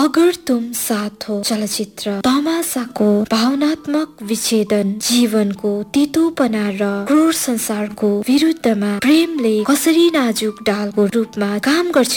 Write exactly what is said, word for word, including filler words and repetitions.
अगर तुम साथ हो चलचित्र तमासाको भावनात्मक विच्छेदन, जीवनको तितोपना र क्रूर संसारको विरुद्धमा प्रेमले कसरी नाजुक ढालको रूपमा काम गर्छ